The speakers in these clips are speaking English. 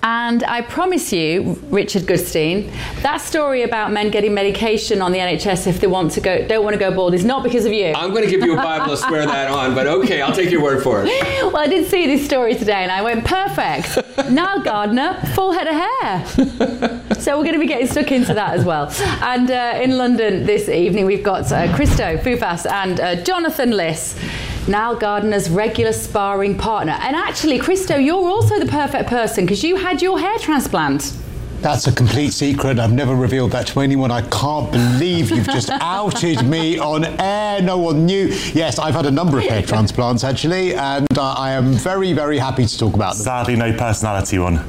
And I promise you, Richard Goodstein, that story about men getting medication on the NHS if they don't want to go bald is not because of you. I'm going to give you a Bible to swear that on, but okay, I'll take your word for it. Well, I did see this story today and I went, perfect. Niall Gardner, full head of hair. So we're going to be getting stuck into that as well. And in London this evening, we've got Christo Fufas and Jonathan Liss, Niall Gardner's regular sparring partner. And actually, Christo, you're also the perfect person because you had your hair transplant. That's a complete secret. I've never revealed that to anyone. I can't believe you've just outed me on air. No one knew. Yes, I've had a number of hair transplants, actually, and I am very, very happy to talk about them. Sadly, no personality one.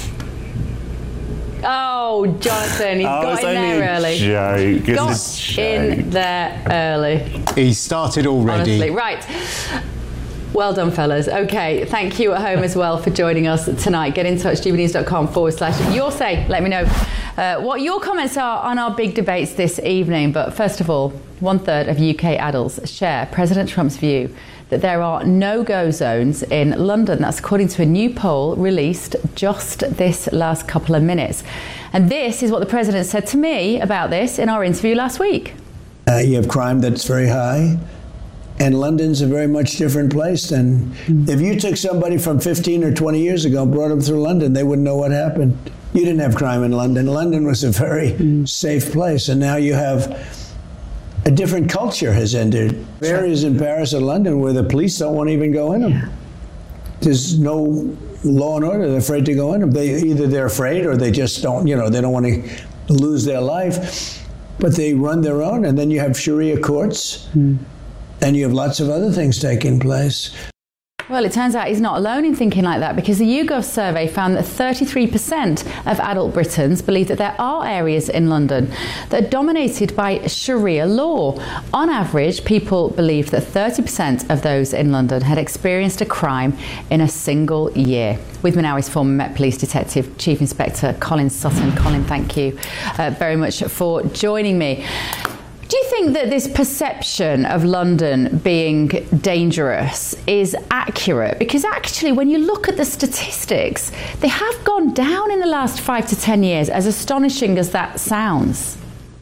Oh, Jonathan, he's got in there early. Joke. Got in there early. He started already. Honestly, right. Well done, fellas. Okay, thank you at home as well for joining us tonight. Get in touch, gbnews.com/your say. Let me know what your comments are on our big debates this evening. But first of all, 1/3 of UK adults share President Trump's view that there are no-go zones in London. That's according to a new poll released just this last couple of minutes. And this is what the President said to me about this in our interview last week. You have crime that's very high, and London's a very much different place than if you took somebody from 15 or 20 years ago and brought them through London, they wouldn't know what happened. You didn't have crime in London. London was a very safe place, and now you have a different culture has entered. Areas in Paris or London where the police don't want to even go in them. There's no law and order. They're afraid to go in them. They're afraid or they just don't, they don't want to lose their life. But they run their own, and then you have Sharia courts, and you have lots of other things taking place. Well, it turns out he's not alone in thinking like that because the YouGov survey found that 33% of adult Britons believe that there are areas in London that are dominated by Sharia law. On average, people believed that 30% of those in London had experienced a crime in a single year. With me now is former Met Police Detective Chief Inspector Colin Sutton. Colin, thank you very much for joining me. Do you think that this perception of London being dangerous is accurate? Because actually, when you look at the statistics, they have gone down in the last 5 to 10 years, as astonishing as that sounds.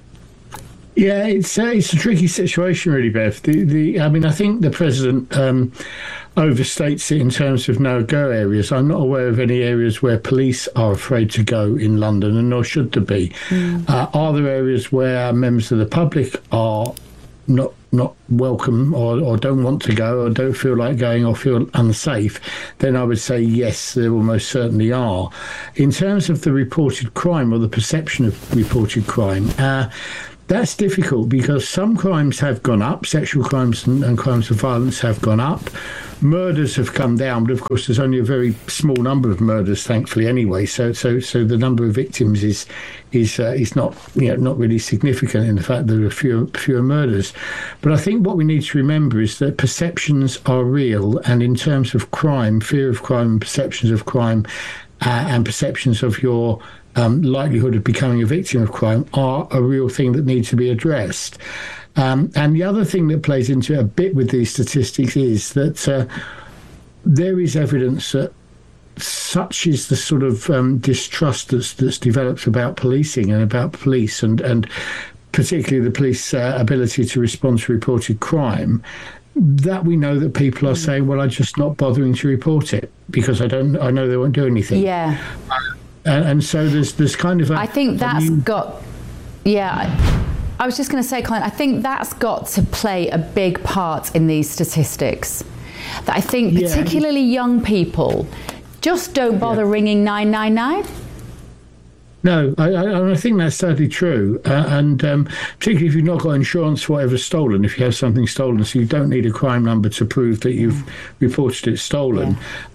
Yeah, it's a tricky situation, really, Bev. I think the President overstates it in terms of no-go areas. I'm not aware of any areas where police are afraid to go in London, and nor should there be. Are there areas where members of the public are not welcome or don't want to go or don't feel like going or feel unsafe? Then I would say yes, there almost certainly are. In terms of the reported crime or the perception of reported crime, that's difficult because some crimes have gone up, sexual crimes and crimes of violence have gone up. Murders have come down, but of course there's only a very small number of murders, thankfully, anyway. So the number of victims is not not really significant in the fact that there are fewer murders. But I think what we need to remember is that perceptions are real, and in terms of crime, fear of crime, and perceptions of crime, and perceptions of your likelihood of becoming a victim of crime are a real thing that needs to be addressed. And the other thing that plays into it a bit with these statistics is that there is evidence that such is the sort of distrust that's developed about policing and about police and particularly the police ability to respond to reported crime, that we know that people are saying, well, I'm just not bothering to report it because I know they won't do anything. Yeah. And so there's kind of I think that's got... Yeah. I was just going to say, Colin, I think that's got to play a big part in these statistics. That I think particularly young people just don't bother ringing 999. No, I think that's certainly true. And particularly if you've not got insurance for whatever's stolen, if you have something stolen, so you don't need a crime number to prove that you've reported it stolen.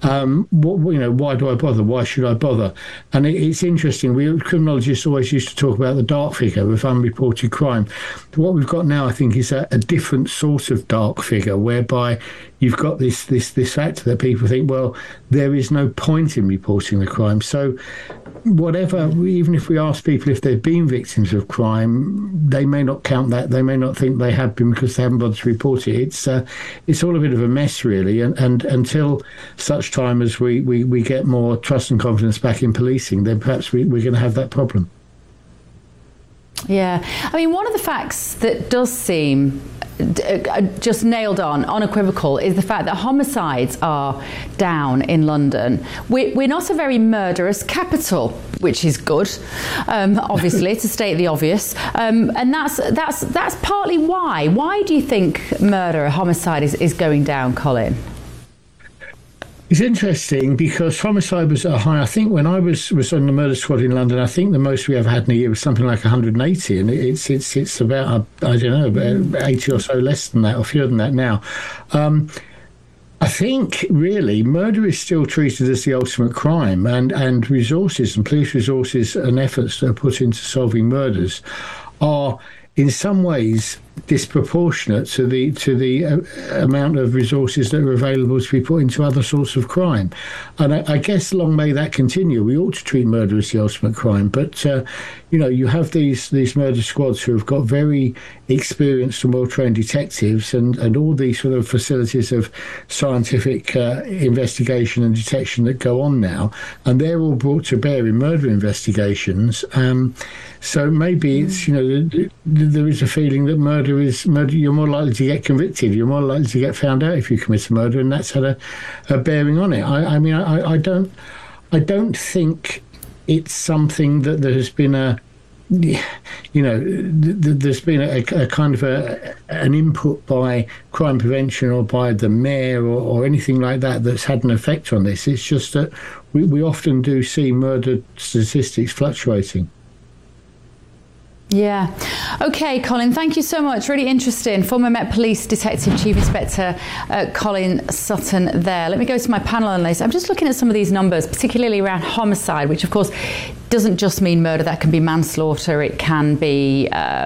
Why do I bother? Why should I bother? And it's interesting. Criminologists always used to talk about the dark figure of unreported crime. What we've got now, I think, is a different sort of dark figure whereby you've got this factor that people think, well, there is no point in reporting the crime. So whatever, even if we ask people if they've been victims of crime, they may not count that. They may not think they have been because they haven't bothered to report it. It's all a bit of a mess, really. And until such time as we get more trust and confidence back in policing, then perhaps we're going to have that problem. Yeah. I mean, one of the facts that does seem just nailed on, unequivocal, is the fact that homicides are down in London. We're not a very murderous capital, which is good, obviously, to state the obvious. And that's partly why. Why do you think murder, homicide is going down, Colin? It's interesting because homicide was at a high. I think when I was on the murder squad in London, I think the most we ever had in a year was something like 180, and it's about, I don't know, about 80 or so less than that, or fewer than that now. I think really murder is still treated as the ultimate crime, and resources and police resources and efforts that are put into solving murders are in some ways disproportionate to the amount of resources that are available to be put into other sorts of crime. And I guess long may that continue. We ought to treat murder as the ultimate crime. But, you have these murder squads who have got very experienced and well-trained detectives and all these sort of facilities of scientific investigation and detection that go on now. And they're all brought to bear in murder investigations. So maybe it's, there is a feeling that murder, you're more likely to get convicted, you're more likely to get found out if you commit a murder, and that's had a bearing on it. I don't think it's something that there has been there's been a kind of an input by crime prevention or by the mayor or anything like that that's had an effect on this. It's just that we often do see murder statistics fluctuating. Yeah. OK, Colin, thank you so much. Really interesting. Former Met Police Detective Chief Inspector Colin Sutton there. Let me go to my panel on this. I'm just looking at some of these numbers, particularly around homicide, which, of course, doesn't just mean murder. That can be manslaughter. It can be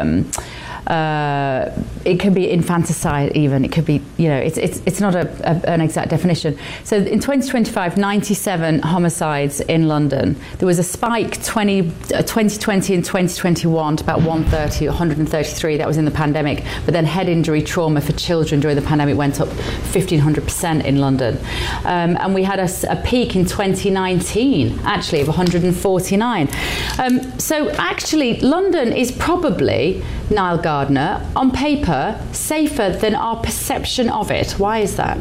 infanticide even. It could be, it's not an exact definition. So in 2025, 97 homicides in London. There was a spike 2020 and 2021 to about 130, 133. That was in the pandemic. But then head injury trauma for children during the pandemic went up 1,500% in London. And we had a peak in 2019, actually, of 149. So actually, London is probably, Niall Gardner, on paper, safer than our perception of it. Why is that?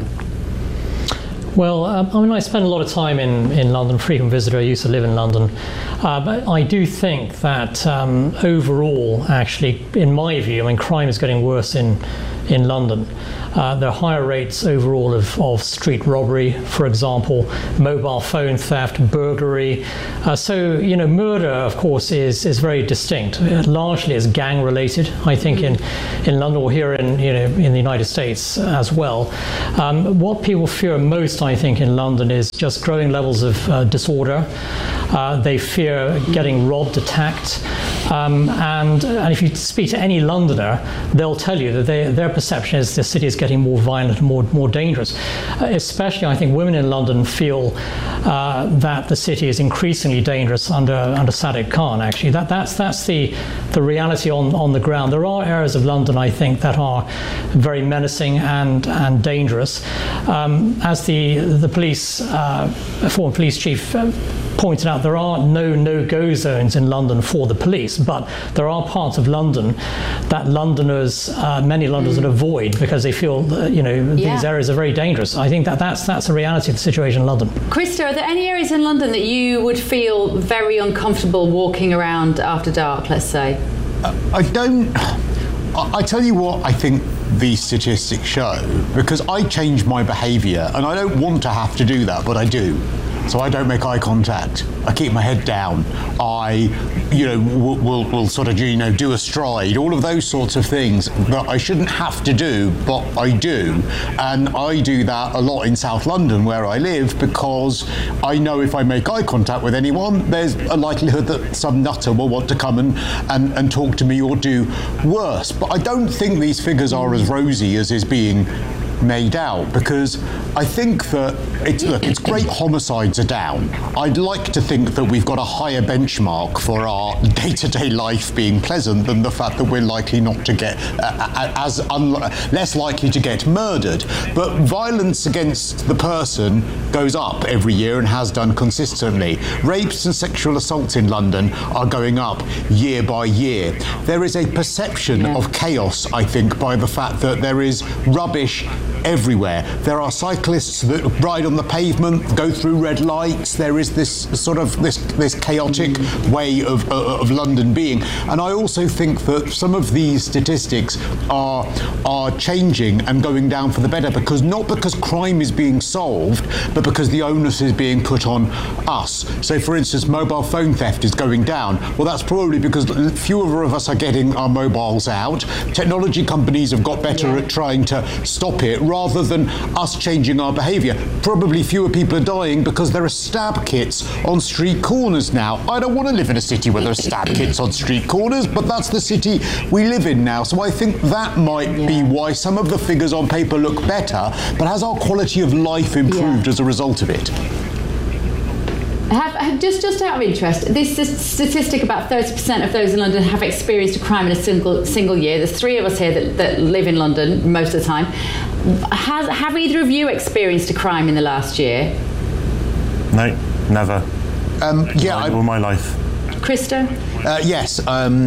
Well, I spend a lot of time in London, frequent visitor. I used to live in London. But I do think that overall, actually, in my view, crime is getting worse in London. There are higher rates overall of street robbery, for example, mobile phone theft, burglary. So murder, of course, is very distinct. Largely is gang related, I think, in London or here in the United States as well. What people fear most, I think, in London is just growing levels of disorder. They fear getting robbed, attacked. And if you speak to any Londoner, they'll tell you that their perception is the city is getting more violent and more dangerous. Especially, I think, women in London feel that the city is increasingly dangerous under Sadiq Khan. Actually, that's the reality on the ground. There are areas of London, I think, that are very menacing and dangerous. As the police former police chief pointed out, there are no-go zones in London for the police, but there are parts of London that many Londoners would avoid because they feel these areas are very dangerous. I think that's a reality of the situation in London. Krista, are there any areas in London that you would feel very uncomfortable walking around after dark, let's say? I don't. I tell you what I think these statistics show, because I change my behaviour, and I don't want to have to do that, but I do. So I don't make eye contact. I keep my head down. I, will sort of, do a stride. All of those sorts of things that I shouldn't have to do, but I do. And I do that a lot in South London, where I live, because I know if I make eye contact with anyone, there's a likelihood that some nutter will want to come and talk to me or do worse. But I don't think these figures are as rosy as is being made out, because I think that it's great homicides are down. I'd like to think that we've got a higher benchmark for our day-to-day life being pleasant than the fact that we're likely not to get less likely to get murdered. But violence against the person goes up every year and has done consistently. Rapes and sexual assaults in London are going up year by year. There is a perception of chaos, I think, by the fact that there is rubbish everywhere. There are cyclists that ride on the pavement, go through red lights. There is this sort of this chaotic way of London being. And I also think that some of these statistics are changing and going down for the better, not because crime is being solved, but because the onus is being put on us. So, for instance, mobile phone theft is going down. Well, that's probably because fewer of us are getting our mobiles out. Technology companies have got better at trying to stop it, rather than us changing our behaviour. Probably fewer people are dying because there are stab kits on street corners now. I don't want to live in a city where there are stab kits on street corners, but that's the city we live in now. So I think that might be why some of the figures on paper look better, but has our quality of life improved as a result of it? Just out of interest, this statistic about 30% of those in London have experienced a crime in a single year. There's 3 of us here that live in London most of the time. Have either of you experienced a crime in the last year? No, never. All my life. Krista? Yes.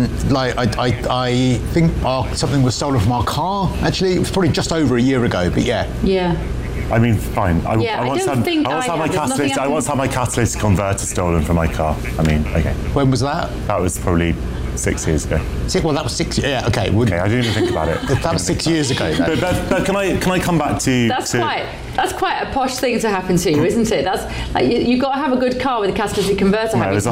I think something was stolen from our car. Actually, it was probably just over a year ago. But yeah. Yeah. I mean, fine. I once had my catalytic converter stolen from my car. I mean, okay. When was that? That was probably 6 years ago. Well, that was 6 years. Yeah, okay. Okay, I didn't even think about it. That was 6 years ago. But can I come back to? That's quite a posh thing to happen to you, isn't it? That's like you've got to have a good car with a catalytic converter. No, it was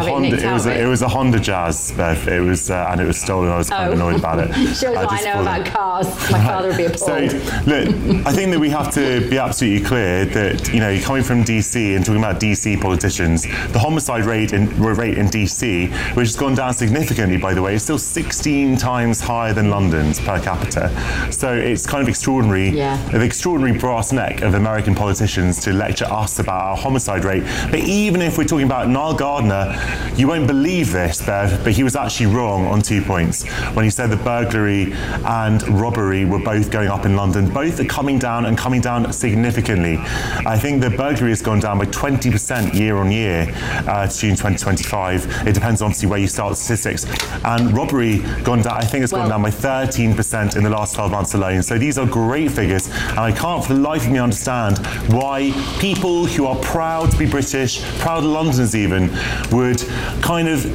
a Honda Jazz, Bev. It was and it was stolen. I was kind of annoyed about it. Shows what I know about cars. My father would be appalled. So look, I think that we have to be absolutely clear that, you know, coming from DC and talking about DC politicians, the homicide rate in DC, which has gone down significantly, by the way, is still 16 times higher than London's per capita. So it's kind of extraordinary, the extraordinary brass neck of American politicians to lecture us about our homicide rate. But even if we're talking about Niall Gardner, you won't believe this, Bev, but he was actually wrong on 2 points when he said that burglary and robbery were both going up in London. Both are coming down and coming down significantly. I think the burglary has gone down by 20% year on year to June 2025. It depends obviously where you start the statistics. And robbery gone down, I think it's gone down by 13% in the last 12 months alone. So these are great figures, and I can't for the life of me understand why people who are proud to be British, proud Londoners even, would kind of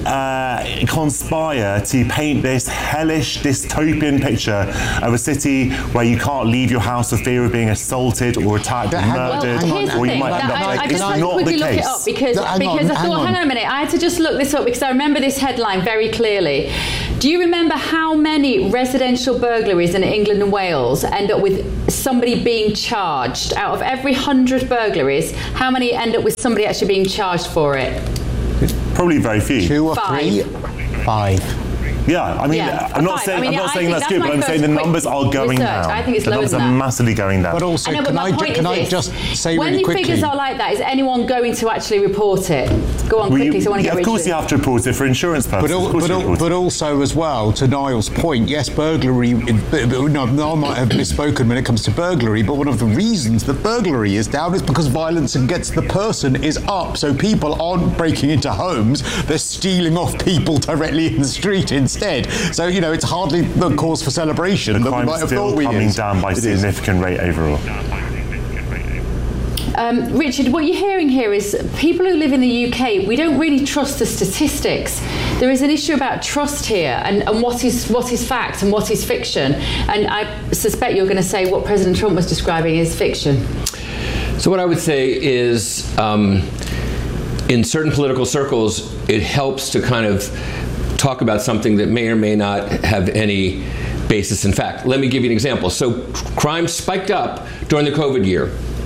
conspire to paint this hellish dystopian picture of a city where you can't leave your house for fear of being assaulted or attacked and murdered, or you might end up like it's not the case. Look it up because I thought, hang on a minute, I had to just look this up because I remember this headline very clearly. Do you remember how many residential burglaries in England and Wales end up with somebody being charged? Out of every 100 burglaries, how many end up with somebody actually being charged for it? Probably very few. 2 or 3? 5. Yeah, I mean, I'm not saying that's good, but I'm saying the numbers are going down. I think it's the lower numbers than are that. massively going down. But also, can I just say really quickly? When the figures are like that, is anyone going to actually report it? Go on quickly, so I want to get Of course you have to report it for insurance purposes. But also as well, to Niall's point, yes, burglary, Niall might have misspoken when it comes to burglary, but one of the reasons that burglary is down is because violence against the person is up. So people aren't breaking into homes, they're stealing off people directly in the street instead. So, you know, it's hardly the cause for celebration that we might have thought we did. Coming down by a significant rate overall. Richard, what you're hearing here is people who live in the UK, we don't really trust the statistics. There is an issue about trust here and what is fact and what is fiction. And I suspect you're going to say what President Trump was describing is fiction. So what I would say is in certain political circles, it helps to kind of talk about something that may or may not have any basis in fact. Let me give you an example. So crime spiked up during the COVID year.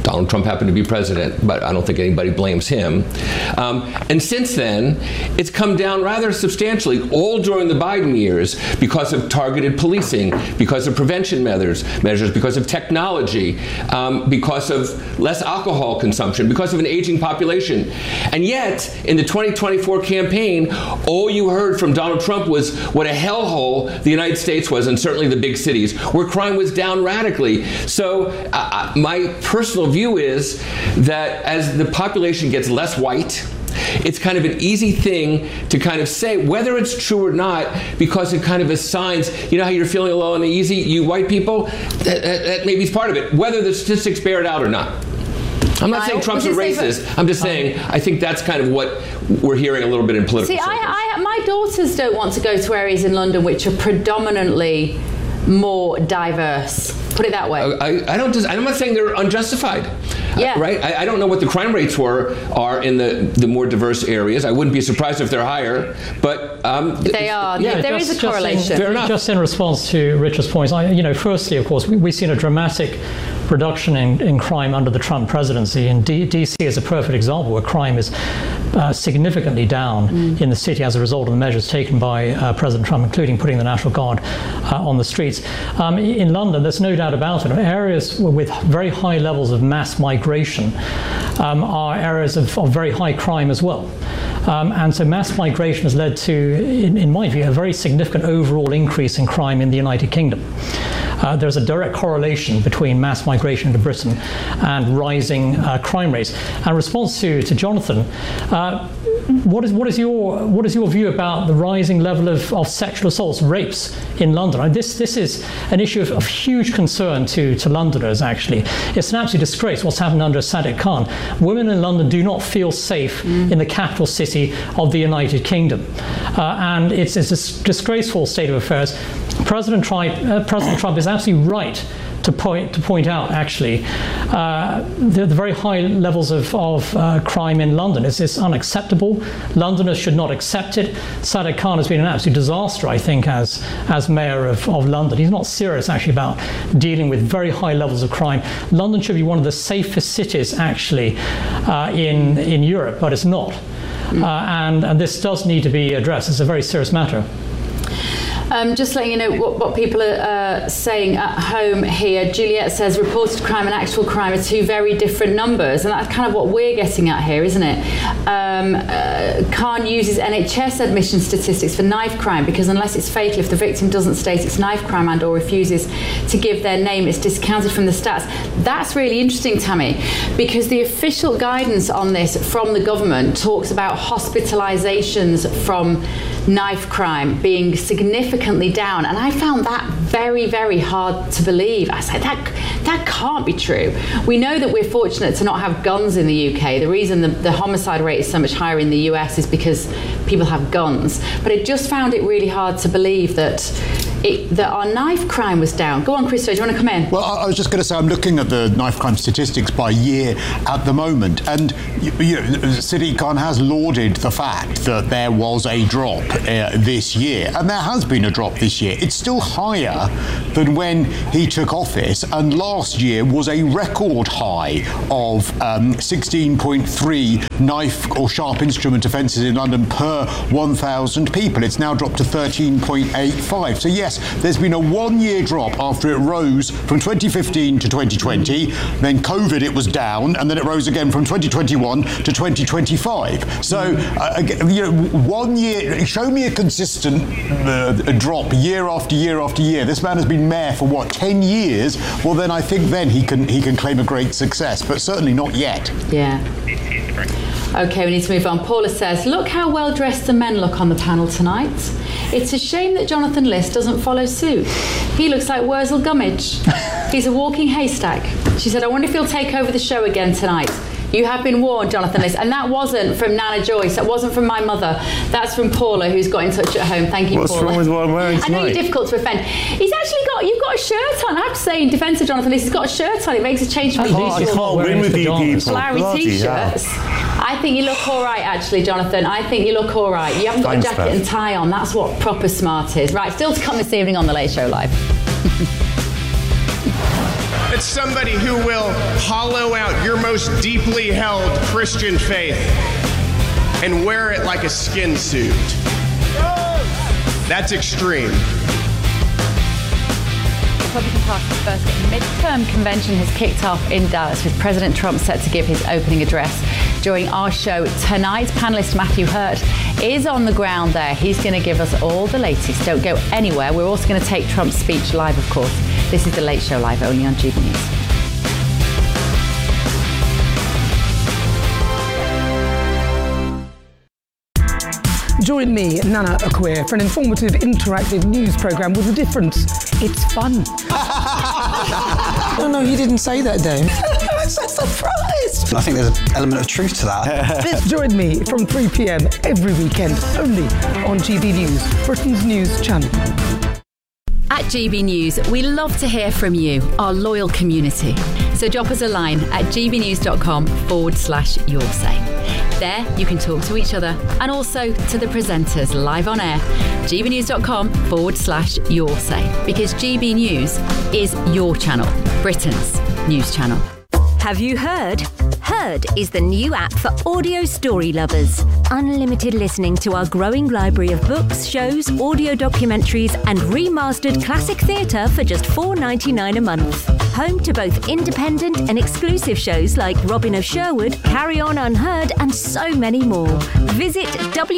Donald Trump happened to be president, but I don't think anybody blames him. And since then, it's come down rather substantially, all during the Biden years, because of targeted policing, because of prevention measures, because of technology, because of less alcohol consumption, because of an aging population. And yet, in the 2024 campaign, all you heard from Donald Trump was what a hellhole the United States was, and certainly the big cities, where crime was down radically. So my personal view is that as the population gets less white, it's kind of an easy thing to kind of say, whether it's true or not, because it kind of assigns, you know how you're feeling low and uneasy, you white people, that maybe is part of it, whether the statistics bear it out or not. I'm not saying Trump's a racist. I'm just saying I think that's kind of what we're hearing a little bit in political circles. My daughters don't want to go to areas in London which are predominantly more diverse. Put it that way. I'm not saying they're unjustified. Yeah. Right? I don't know what the crime rates are in the more diverse areas. I wouldn't be surprised if they're higher, but they are. Yeah, there is a correlation. Fair enough. Just in response to Richard's points, firstly, of course, we've seen a dramatic reduction in crime under the Trump presidency, and DC is a perfect example where crime is significantly down in the city as a result of the measures taken by President Trump, including putting the National Guard on the streets. In London, there's no doubt about it, areas with very high levels of mass migration are areas of very high crime as well. And so mass migration has led to, in my view, a very significant overall increase in crime in the United Kingdom. There's a direct correlation between mass migration to Britain and rising crime rates. And in response to Jonathan, what is your view about the rising level of sexual assaults, rapes in London? This is an issue of huge concern to Londoners, actually. It's an absolute disgrace what's happened under Sadiq Khan. Women in London do not feel safe in the capital city of the United Kingdom. And it's a disgraceful state of affairs. President Trump is absolutely right to point out, actually, the very high levels of crime in London. It's unacceptable. Londoners should not accept it. Sadiq Khan has been an absolute disaster, I think, as mayor of London. He's not serious, actually, about dealing with very high levels of crime. London should be one of the safest cities, actually, in Europe, but it's not. And this does need to be addressed. It's a very serious matter. Just letting you know what people are saying at home here. Juliet says reported crime and actual crime are two very different numbers, and that's kind of what we're getting at here, isn't it? Khan uses NHS admission statistics for knife crime because unless it's fatal, if the victim doesn't state it's knife crime and or refuses to give their name, it's discounted from the stats. That's really interesting, Tammy, because the official guidance on this from the government talks about hospitalizations from knife crime being significantly down, and I found that very, very hard to believe. I said that can't be true. We know that we're fortunate to not have guns in the UK. The reason the homicide rate is so much higher in the US is because people have guns, but I just found it really hard to believe that our knife crime was down. Go on, Christo, do you want to come in? Well, I was just going to say, I'm looking at the knife crime statistics by year at the moment, and Sadiq Khan has lauded the fact that there was a drop this year, and there has been a drop this year. It's still higher than when he took office, and last year was a record high of 16.3 knife or sharp instrument offences in London per 1,000 people. It's now dropped to 13.85. So yes, there's been a 1 year drop after it rose from 2015 to 2020. Then COVID, it was down, and then it rose again from 2021 to 2025. So 1 year, show me a consistent drop year after year after year. This man has been mayor for 10 years? Well, then I think then he can claim a great success, but certainly not yet. Yeah. Okay, we need to move on. Paula says, look how well dressed the men look on the panel tonight. It's a shame that Jonathan List doesn't follow suit. He looks like Wurzel Gummidge. He's a walking haystack. She said, I wonder if he'll take over the show again tonight. You have been warned, Jonathan List. And that wasn't from Nana Joyce. That wasn't from my mother. That's from Paula, who's got in touch at home. Thank you, Paula. What's wrong with what I'm wearing tonight? I know you're difficult to offend. You've got a shirt on. I have to say, in defence of Jonathan List, he's got a shirt on. It makes a change from I can't win with you people. Flowery T-shirts. I think you look all right, actually, Jonathan. I think you look all right. You haven't got a jacket and tie on. That's what proper smart is. Right, still to come this evening on The Late Show Live. but somebody who will hollow out your most deeply held Christian faith and wear it like a skin suit. That's extreme. The Republican Party's first midterm convention has kicked off in Dallas, with President Trump set to give his opening address during our show tonight. Panelist Matthew Hurt is on the ground there. He's going to give us all the latest. Don't go anywhere. We're also going to take Trump's speech live, of course. This is The Late Show Live, only on GB News. Join me, Nana Akweer, for an informative, interactive news programme with a difference. It's fun. No, you didn't say that, Dave. I'm so surprised. I think there's an element of truth to that. Join me from 3 p.m. every weekend, only on GB News, Britain's news channel. At GB News, we love to hear from you, our loyal community. So drop us a line at gbnews.com/yoursay. There, you can talk to each other and also to the presenters live on air. gbnews.com/yoursay. Because GB News is your channel, Britain's news channel. Have you heard? Heard is the new app for audio story lovers. Unlimited listening to our growing library of books, shows, audio documentaries, and remastered classic theatre for just $4.99 a month. Home to both independent and exclusive shows like Robin of Sherwood, Carry On Unheard, and so many more. Visit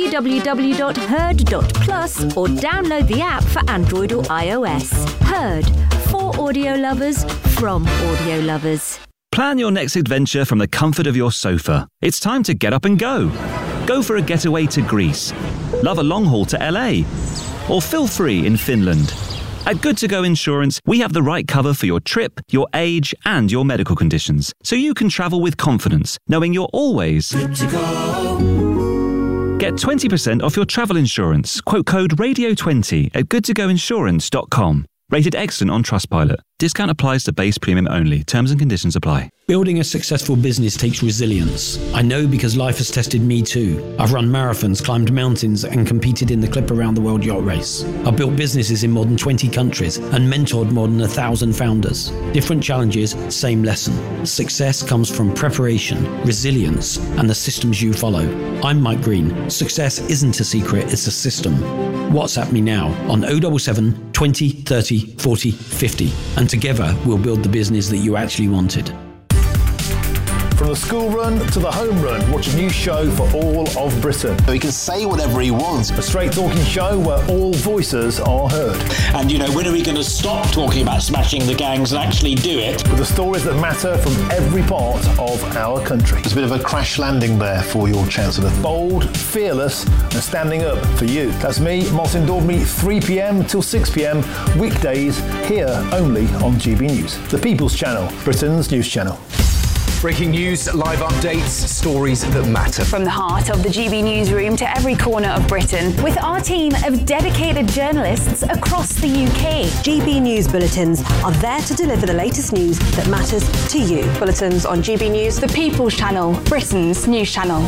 www.heard.plus or download the app for Android or iOS. Heard, for audio lovers, from audio lovers. Plan your next adventure from the comfort of your sofa. It's time to get up and go. Go for a getaway to Greece. Love a long haul to LA. Or feel free in Finland. At Good To Go Insurance, we have the right cover for your trip, your age, and your medical conditions, so you can travel with confidence, knowing you're always good to go. Get 20% off your travel insurance. Quote code RADIO20 at goodtogoinsurance.com. Rated excellent on Trustpilot. Discount applies to base premium only. Terms and conditions apply. Building a successful business takes resilience. I know because life has tested me too. I've run marathons, climbed mountains, and competed in the Clip Around the World Yacht Race. I've built businesses in more than 20 countries and mentored more than 1,000 founders. Different challenges, same lesson. Success comes from preparation, resilience, and the systems you follow. I'm Mike Green. Success isn't a secret, it's a system. WhatsApp me now on 077 20 30 40 50, and together we'll build the business that you actually wanted. From the school run to the home run, watch a new show for all of Britain. So he can say whatever he wants. A straight talking show where all voices are heard. And when are we going to stop talking about smashing the gangs and actually do it? With the stories that matter from every part of our country. There's a bit of a crash landing there for your Chancellor. Bold, fearless, and standing up for you. That's me, Martin Daubney, 3 p.m. till 6 p.m. weekdays, here only on GB News. The People's Channel, Britain's news channel. Breaking news, live updates, stories that matter. From the heart of the GB newsroom to every corner of Britain, with our team of dedicated journalists across the UK. GB News bulletins are there to deliver the latest news that matters to you. Bulletins on GB News, the People's Channel, Britain's news channel.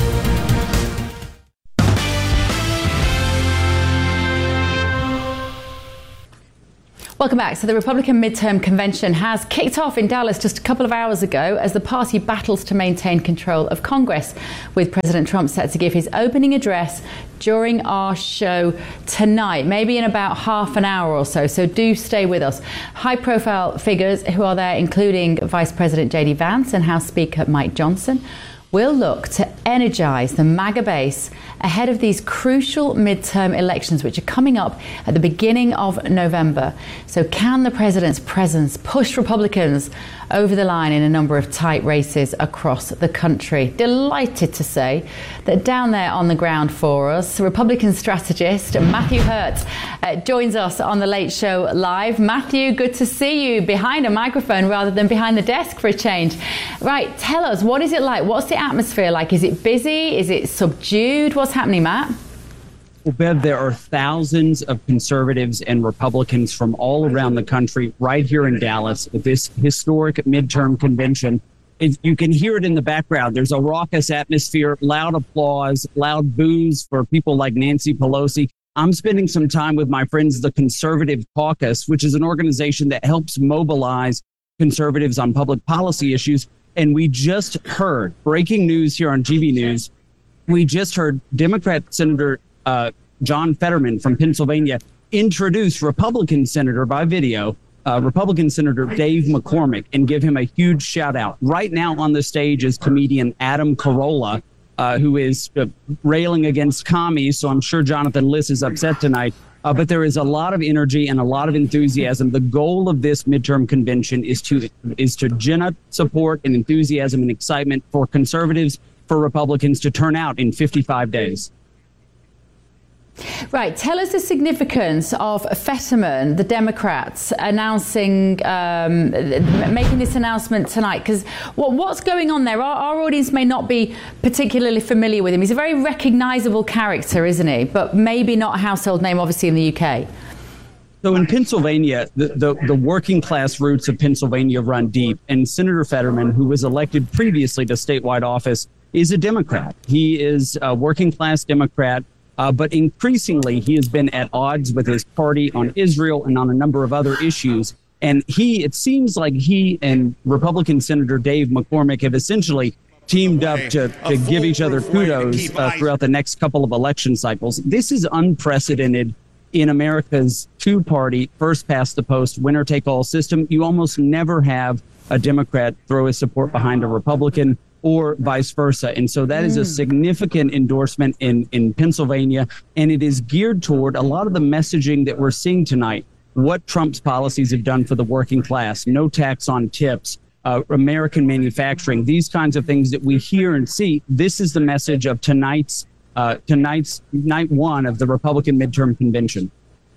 Welcome back. So the Republican midterm convention has kicked off in Dallas just a couple of hours ago as the party battles to maintain control of Congress, with President Trump set to give his opening address during our show tonight, maybe in about half an hour or so. So do stay with us. High-profile figures who are there, including Vice President J.D. Vance and House Speaker Mike Johnson, will look to energise the MAGA base ahead of these crucial midterm elections, which are coming up at the beginning of November. So can the president's presence push Republicans over the line in a number of tight races across the country? Delighted to say that down there on the ground for us, Republican strategist Matthew Hurt joins us on The Late Show Live. Matthew, good to see you behind a microphone rather than behind the desk for a change. Right, tell us, what is it like? What's the atmosphere like? Is it busy? Is it subdued? What's happening, Matt? Well, Bev, there are thousands of conservatives and Republicans from all around the country right here in Dallas at this historic midterm convention. You can hear it in the background. There's a raucous atmosphere, loud applause, loud boos for people like Nancy Pelosi. I'm spending some time with my friends, the Conservative Caucus, which is an organization that helps mobilize conservatives on public policy issues. And we just heard, breaking news here on GB News, we just heard Democrat Senator John Fetterman from Pennsylvania introduce Republican Senator by video, Republican Senator Dave McCormick, and give him a huge shout out. Right now on the stage is comedian Adam Carolla, who is railing against commies. So I'm sure Jonathan Liss is upset tonight. But there is a lot of energy and a lot of enthusiasm. The goal of this midterm convention is to gin up support and enthusiasm and excitement for conservatives, for Republicans to turn out in 55 days. Right. Tell us the significance of Fetterman, the Democrats, announcing, making this announcement tonight. Because what's going on there? Our audience may not be particularly familiar with him. He's a very recognisable character, isn't he? But maybe not a household name, obviously, in the UK. So in Pennsylvania, the working class roots of Pennsylvania run deep. And Senator Fetterman, who was elected previously to statewide office, is a Democrat. He is a working class Democrat. But increasingly, he has been at odds with his party on Israel and on a number of other issues. And it seems like he and Republican Senator Dave McCormick have essentially teamed up to give each other kudos throughout the next couple of election cycles. This is unprecedented in America's two-party, first-past-the-post, winner-take-all system. You almost never have a Democrat throw his support behind a Republican, or vice versa. And so that is a significant endorsement in Pennsylvania, and it is geared toward a lot of the messaging that we're seeing tonight, what Trump's policies have done for the working class, no tax on tips, American manufacturing, these kinds of things that we hear and see. This is the message of tonight's night one of the Republican midterm convention.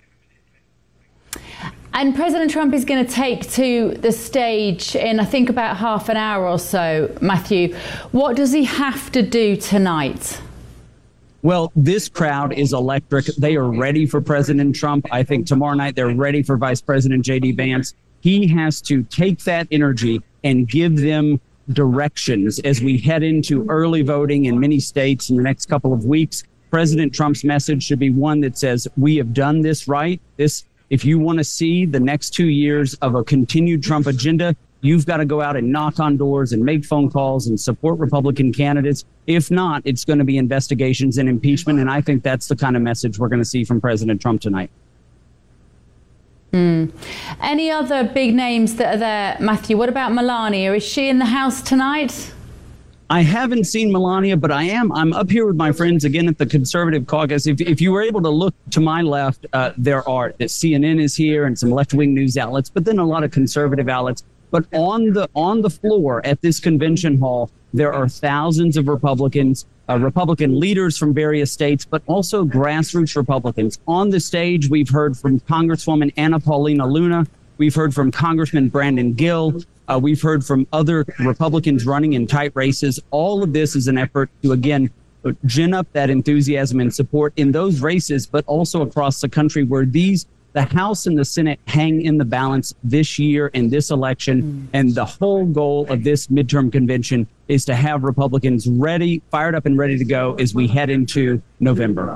And President Trump is going to take to the stage in, I think, about half an hour or so. Matthew, what does he have to do tonight? Well, this crowd is electric. They are ready for President Trump. I think tomorrow night they're ready for Vice President J.D. Vance. He has to take that energy and give them directions as we head into early voting in many states in the next couple of weeks. President Trump's message should be one that says, we have done this right. If you want to see the next 2 years of a continued Trump agenda, you've got to go out and knock on doors and make phone calls and support Republican candidates. If not, it's going to be investigations and impeachment. And I think that's the kind of message we're going to see from President Trump tonight. Any other big names that are there, Matthew? What about Melania? Is she in the House tonight? I haven't seen Melania, but I'm up here with my friends again at the Conservative Caucus. If you were able to look to my left, CNN is here and some left-wing news outlets, but then a lot of conservative outlets. But on the floor at this convention hall, there are thousands of Republicans, Republican leaders from various states, but also grassroots Republicans. On the stage, we've heard from Congresswoman Anna Paulina Luna. We've heard from Congressman Brandon Gill. We've heard from other Republicans running in tight races. All of this is an effort to, again, gin up that enthusiasm and support in those races, but also across the country where the House and the Senate hang in the balance this year in this election. And the whole goal of this midterm convention is to have Republicans fired up and ready to go as we head into November.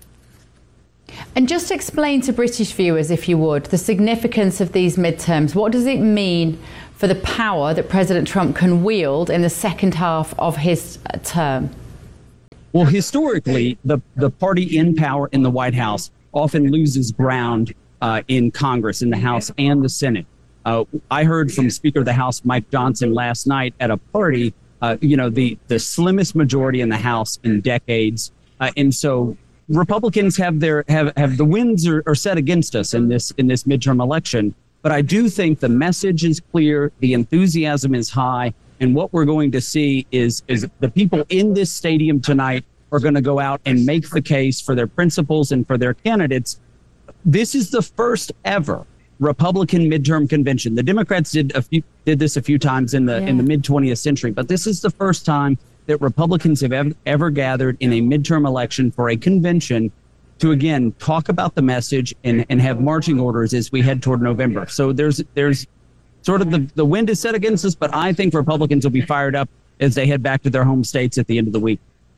And just explain to British viewers, if you would, the significance of these midterms. What does it mean for the power that President Trump can wield in the second half of his term? Well, historically, the party in power in the White House often loses ground in Congress, in the House and the Senate. I heard from Speaker of the House Mike Johnson last night at a party, the slimmest majority in the House in decades. And so Republicans have the winds are set against us in this midterm election. But I do think the message is clear, the enthusiasm is high, and what we're going to see is the people in this stadium tonight are going to go out and make the case for their principles and for their candidates. This is the first ever Republican midterm convention. The Democrats did this a few times in the mid 20th century, but this is the first time that Republicans have ever gathered in a midterm election for a convention to, again, talk about the message and have marching orders as we head toward November. So there's sort of the wind is set against us, but I think Republicans will be fired up as they head back to their home states at the end of the week.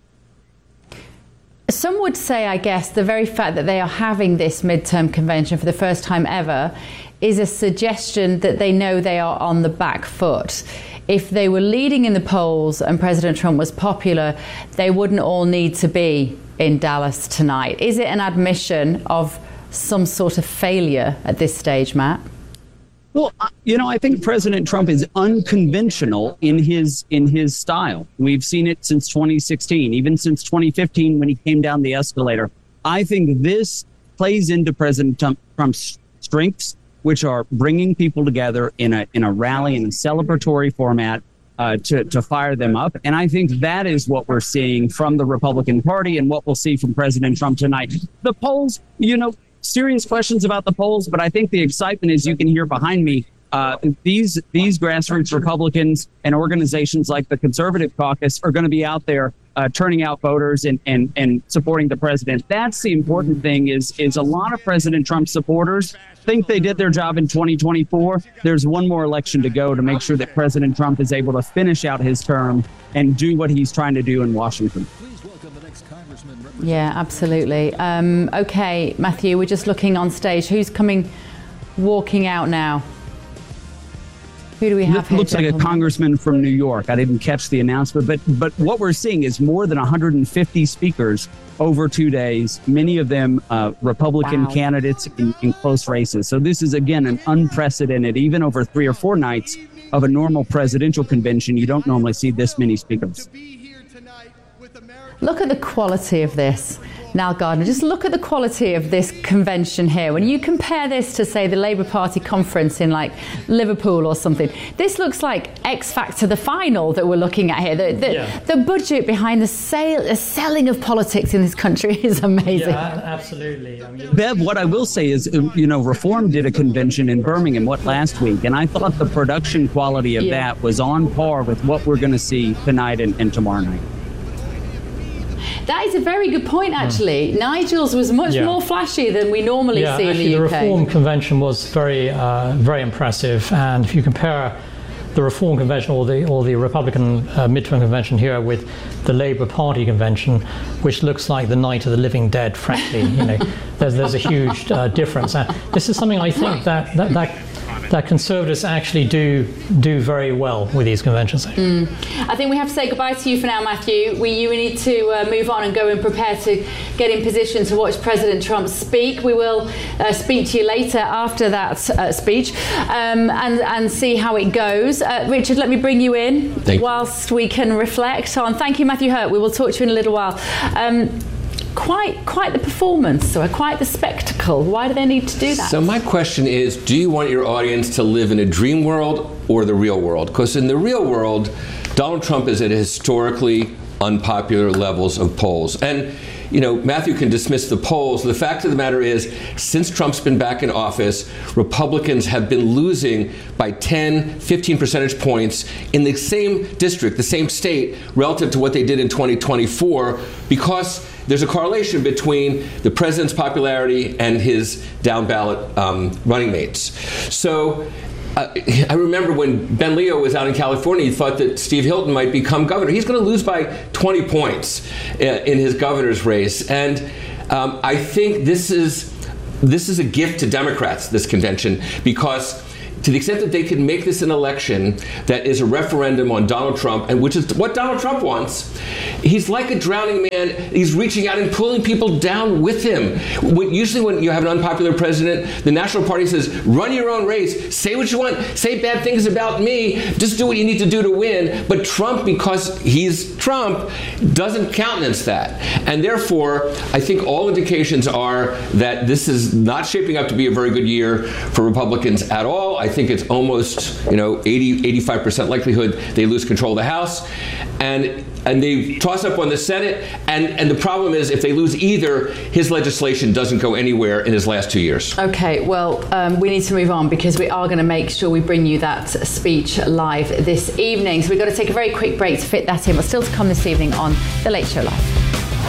Some would say, I guess, the very fact that they are having this midterm convention for the first time ever is a suggestion that they know they are on the back foot. If they were leading in the polls and President Trump was popular, they wouldn't all need to be in Dallas tonight. Is it an admission of some sort of failure at this stage, Matt? Well, I think President Trump is unconventional in his style. We've seen it since 2016, even since 2015 when he came down the escalator. I think this plays into President Trump's strengths, which are bringing people together in a rally, in a celebratory format to fire them up. And I think that is what we're seeing from the Republican Party and what we'll see from President Trump tonight. The polls, serious questions about the polls, but I think the excitement, as you can hear behind me, these grassroots Republicans and organizations like the Conservative Caucus are going to be out there turning out voters and supporting the president. That's the important thing is a lot of President Trump supporters think they did their job in 2024. There's one more election to go to make sure that President Trump is able to finish out his term and do what he's trying to do in Washington. Yeah, absolutely. Okay, Matthew, we're just looking on stage. Who's walking out now? Who do we have here? Looks like a congressman from New York. I didn't catch the announcement, but what we're seeing is more than 150 speakers over 2 days, many of them Republican candidates in close races. So this is, again, an unprecedented, even over 3 or 4 nights of a normal presidential convention. You don't normally see this many speakers. Look at the quality of this. Niall Gardner, just look at the quality of this convention here. When you compare this to, say, the Labour Party conference in like Liverpool or something, this looks like X Factor, the final that we're looking at here. The budget behind the selling of politics in this country is amazing. Yeah, absolutely. Bev, what I will say is, Reform did a convention in Birmingham last week, and I thought the production quality of that was on par with what we're going to see tonight and tomorrow night. That is a very good point, actually. Nigel's was much more flashy than we normally see in the UK. The Reform Convention was very, very impressive. And if you compare the Reform Convention or the Republican midterm convention here with the Labour Party convention, which looks like the night of the living dead, frankly, there's a huge difference. And this is something I think that Conservatives actually do very well with these conventions. I think we have to say goodbye to you for now, Matthew. You need to move on and go and prepare to get in position to watch President Trump speak. We will speak to you later after that speech and see how it goes. Richard, let me bring you in whilst we can reflect on. Thank you, Matthew Hurt. We will talk to you in a little while. Quite the performance, or quite the spectacle. Why do they need to do that? So my question is, do you want your audience to live in a dream world or the real world? Because in the real world, Donald Trump is at historically unpopular levels of polls. And Matthew can dismiss the polls. The fact of the matter is, since Trump's been back in office, Republicans have been losing by 10, 15 percentage points in the same district, the same state, relative to what they did in 2024, because there's a correlation between the president's popularity and his down-ballot running mates. So I remember when Ben Leo was out in California, he thought that Steve Hilton might become governor. He's going to lose by 20 points in his governor's race. And I think this is a gift to Democrats, this convention, because to the extent that they can make this an election that is a referendum on Donald Trump, and which is what Donald Trump wants, he's like a drowning man. He's reaching out and pulling people down with him. Usually when you have an unpopular president, the National Party says, run your own race, say what you want, say bad things about me, just do what you need to do to win. But Trump, because he's Trump, doesn't countenance that. And therefore, I think all indications are that this is not shaping up to be a very good year for Republicans at all. I think it's almost 80-85% likelihood they lose control of the House, and they toss up on the Senate. And the problem is, if they lose either, his legislation doesn't go anywhere in his last 2 years. Okay, well, we need to move on because we are going to make sure we bring you that speech live this evening. So we've got to take a very quick break to fit that in, but still to come this evening on The Late Show Live.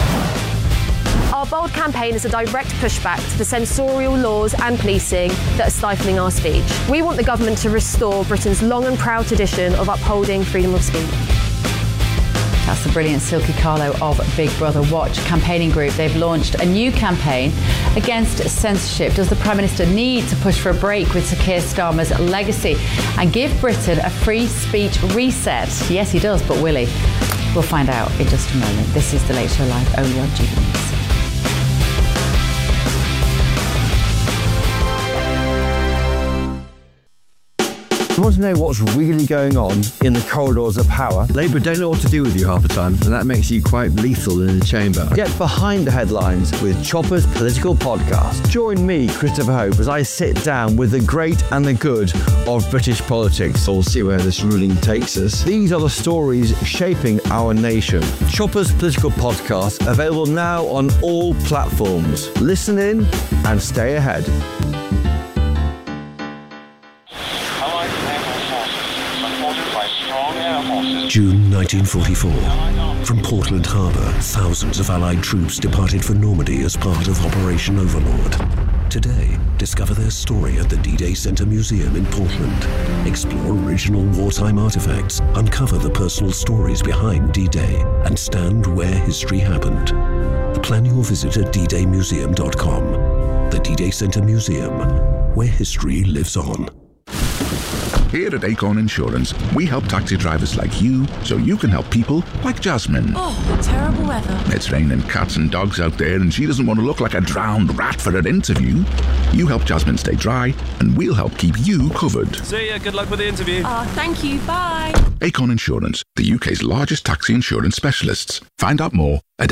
Our Bold campaign is a direct pushback to the censorial laws and policing that are stifling our speech. We want the government to restore Britain's long and proud tradition of upholding freedom of speech. That's the brilliant Silky Carlo of Big Brother Watch campaigning group. They've launched a new campaign against censorship. Does the Prime Minister need to push for a break with Sir Keir Starmer's legacy and give Britain a free speech reset? Yes, he does, but will he? We'll find out in just a moment. This is The Late Show Live, only on GB News. You want to know what's really going on in the corridors of power? Labour don't know what to do with you half the time, and that makes you quite lethal in the chamber. Get behind the headlines with Chopper's Political Podcast. Join me, Christopher Hope, as I sit down with the great and the good of British politics. We'll see where this ruling takes us. These are the stories shaping our nation. Chopper's Political Podcast, available now on all platforms. Listen in and stay ahead. June 1944. From Portland Harbour, thousands of Allied troops departed for Normandy as part of Operation Overlord. Today, discover their story at the D-Day Center Museum in Portland. Explore original wartime artifacts, uncover the personal stories behind D-Day, and stand where history happened. Plan your visit at ddaymuseum.com. The D-Day Center Museum, where history lives on. Here at Acorn Insurance, we help taxi drivers like you so you can help people like Jasmine. Oh, terrible weather. It's raining cats and dogs out there and she doesn't want to look like a drowned rat for an interview. You help Jasmine stay dry and we'll help keep you covered. See ya, good luck with the interview. Thank you, bye. Acorn Insurance, the UK's largest taxi insurance specialists. Find out more at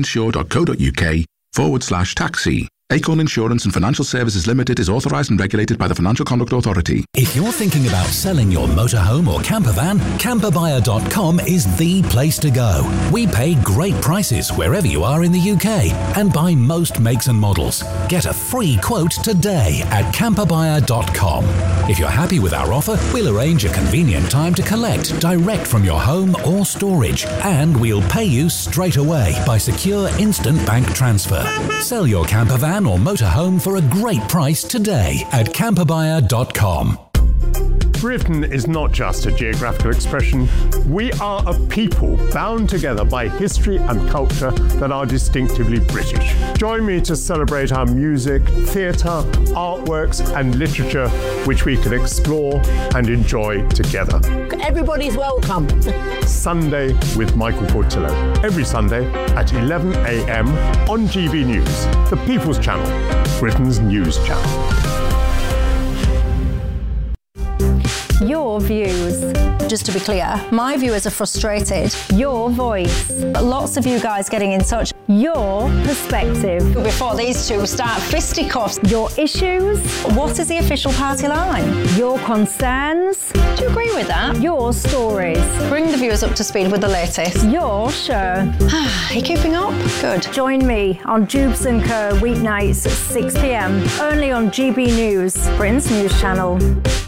acorninsure.co.uk/taxi. Acorn Insurance and Financial Services Limited is authorised and regulated by the Financial Conduct Authority. If you're thinking about selling your motorhome or camper van, camperbuyer.com is the place to go. We pay great prices wherever you are in the UK and buy most makes and models. Get a free quote today at camperbuyer.com. If you're happy with our offer, we'll arrange a convenient time to collect direct from your home or storage, and we'll pay you straight away by secure instant bank transfer. Sell your camper van or motorhome for a great price today at camperbuyer.com. Britain is not just a geographical expression. We are a people bound together by history and culture that are distinctively British. Join me to celebrate our music, theatre, artworks and literature, which we can explore and enjoy together. Everybody's welcome. Sunday with Michael Portillo. Every Sunday at 11 a.m. on GB News, the People's Channel, Britain's news channel. Your views. Just to be clear, my viewers are frustrated. Your voice. Lots of you guys getting in touch. Your perspective. Before these two start fisticuffs. Your issues. What is the official party line? Your concerns. Do you agree with that? Your stories. Bring the viewers up to speed with the latest. Your show. Are you keeping up? Good. Join me on Jubes & Co. weeknights at 6 p.m. only on GB News, Britain's news channel.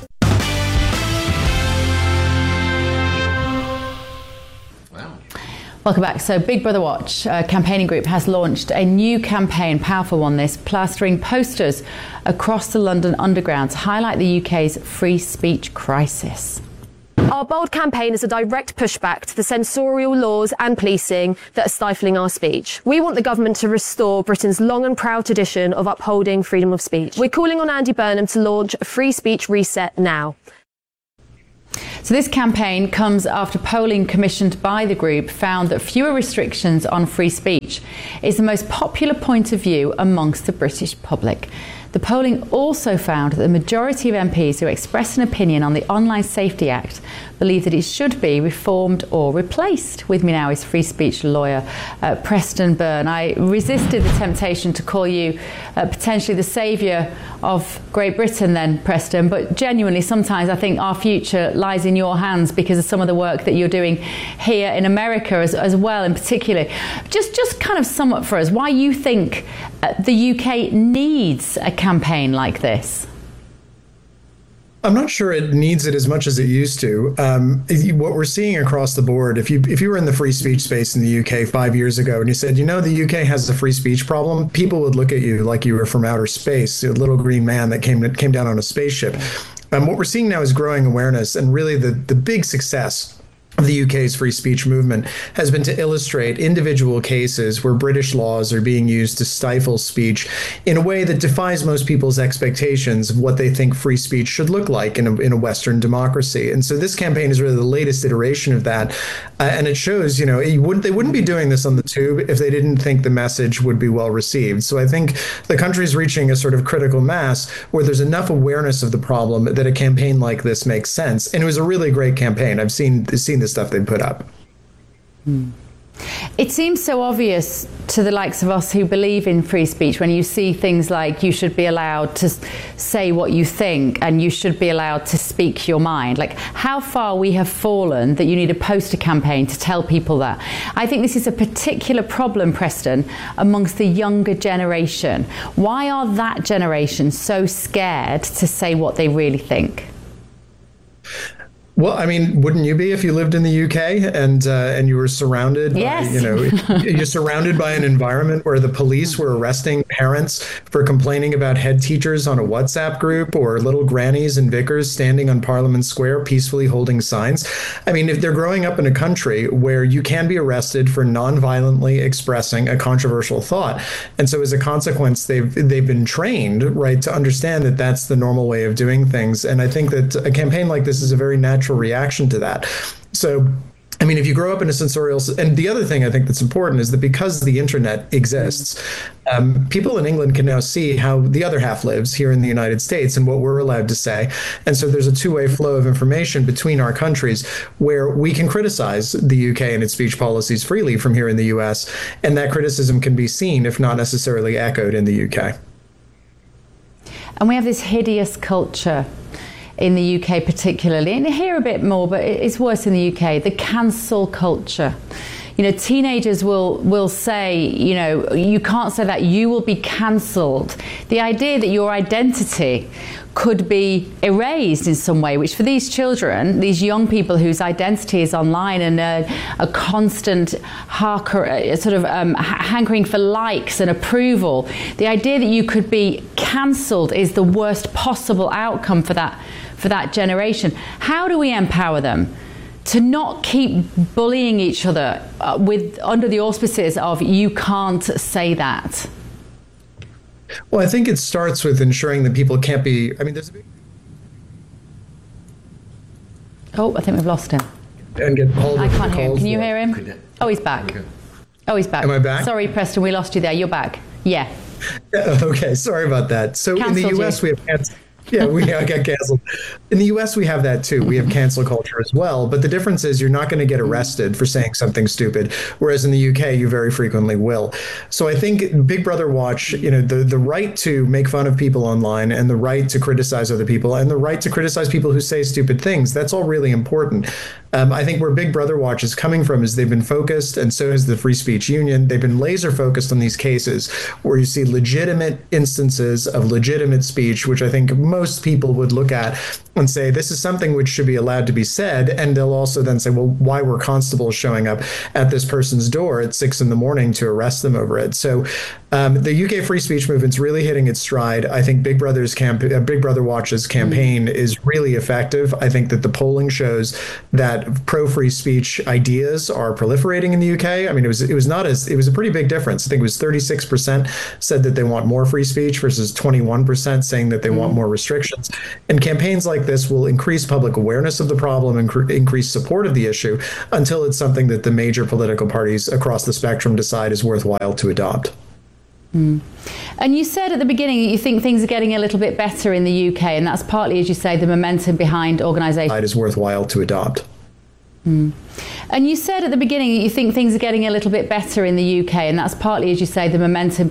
Welcome back. So Big Brother Watch campaigning group has launched a new campaign, powerful one this, plastering posters across the London Underground to highlight the UK's free speech crisis. Our bold campaign is a direct pushback to the censorial laws and policing that are stifling our speech. We want the government to restore Britain's long and proud tradition of upholding freedom of speech. We're calling on Andy Burnham to launch a free speech reset now. So this campaign comes after polling commissioned by the group found that fewer restrictions on free speech is the most popular point of view amongst the British public. The polling also found that the majority of MPs who expressed an opinion on the Online Safety Act believe that it should be reformed or replaced. With me now is free speech lawyer Preston Byrne. I resisted the temptation to call you potentially the saviour of Great Britain then, Preston, but genuinely sometimes I think our future lies in your hands because of some of the work that you're doing here in America as well in particular. Just kind of sum up for us why you think the UK needs a campaign like this. I'm not sure it needs it as much as it used to. What we're seeing across the board, if you were in the free speech space in the UK 5 years ago and you said, the UK has a free speech problem, people would look at you like you were from outer space, a little green man that came down on a spaceship. What we're seeing now is growing awareness, and really the big success of the UK's free speech movement has been to illustrate individual cases where British laws are being used to stifle speech in a way that defies most people's expectations of what they think free speech should look like in a Western democracy. And so this campaign is really the latest iteration of that. And it shows, they wouldn't be doing this on the tube if they didn't think the message would be well received. So I think the country's reaching a sort of critical mass where there's enough awareness of the problem that a campaign like this makes sense. And it was a really great campaign. I've seen the stuff they put up. It seems so obvious to the likes of us who believe in free speech when you see things like you should be allowed to say what you think and you should be allowed to speak your mind. Like how far we have fallen that you need a poster campaign to tell people that. I think this is a particular problem, Preston, amongst the younger generation. Why are that generation so scared to say what they really think? Well, I mean, wouldn't you be if you lived in the UK and you were surrounded by, you're surrounded by an environment where the police were arresting parents for complaining about head teachers on a WhatsApp group or little grannies and vicars standing on Parliament Square peacefully holding signs? I mean, if they're growing up in a country where you can be arrested for non-violently expressing a controversial thought. And so as a consequence, they've been trained, right, to understand that that's the normal way of doing things. And I think that a campaign like this is a very natural reaction to that. So, I mean, if you grow up in a censorial, and the other thing I think that's important is that because the internet exists, people in England can now see how the other half lives here in the United States and what we're allowed to say. And so there's a two-way flow of information between our countries where we can criticize the UK and its speech policies freely from here in the US, and that criticism can be seen, if not necessarily echoed, in the UK. And we have this hideous culture in the UK particularly, and here a bit more, but it's worse in the UK, the cancel culture. Teenagers will say, you can't say that, you will be cancelled. The idea that your identity could be erased in some way, which for these children, these young people whose identity is online and a constant hankering for likes and approval, the idea that you could be cancelled is the worst possible outcome for that generation. How do we empower them to not keep bullying each other under the auspices of you can't say that? Well, I think it starts with ensuring that people can't be, there's a big... Oh, I think we've lost him. And get hold of I can't hear him. Can you hear him? Oh, he's back. Oh, he's back. Am I back? Sorry, Preston, we lost you there. You're back. Yeah. Okay, sorry about that. So in the US, we have... Yeah, we got canceled. In the US, we have that too. We have cancel culture as well. But the difference is you're not going to get arrested for saying something stupid, whereas in the UK, you very frequently will. So I think Big Brother Watch, the right to make fun of people online and the right to criticize other people and the right to criticize people who say stupid things, that's all really important. I think where Big Brother Watch is coming from is they've been focused, and so has the Free Speech Union, they've been laser focused on these cases where you see legitimate instances of legitimate speech, which I think most people would look at and say, this is something which should be allowed to be said. And they'll also then say, well, why were constables showing up at this person's door at 6 a.m. to arrest them over it? So the UK free speech movement's really hitting its stride. I think Big Brother Watch's campaign is really effective. I think that the polling shows that pro-free speech ideas are proliferating in the UK. I mean, it was a pretty big difference. I think it was 36% said that they want more free speech versus 21% saying that they want more restrictions. And campaigns like this will increase public awareness of the problem and increase support of the issue until it's something that the major political parties across the spectrum decide is worthwhile to adopt. And you said at the beginning that you think things are getting a little bit better in the UK, and that's partly, as you say, the momentum behind organisations. It is worthwhile to adopt. And you said at the beginning that you think things are getting a little bit better in the UK, and that's partly, as you say, the momentum